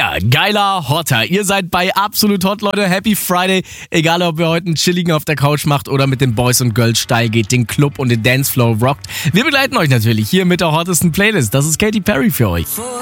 Der geiler Hotter. Ihr seid bei Absolut Hot, Leute. Happy Friday. Egal, ob ihr heute einen chilligen auf der Couch macht oder mit den Boys und Girls steil geht, den Club und den Dancefloor rockt. Wir begleiten euch natürlich hier mit der hottesten Playlist. Das ist Katy Perry für euch.